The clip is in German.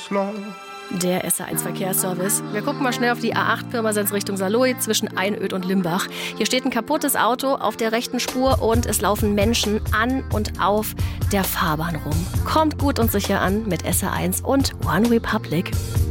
slow. Der SR1 Verkehrsservice. Wir gucken mal schnell auf die A8 Pirmasens Richtung Saarlouis zwischen Einöd und Limbach. Hier steht ein kaputtes Auto auf der rechten Spur und es laufen Menschen an und auf der Fahrbahn rum. Kommt gut und sicher an mit SR1 und One Republic.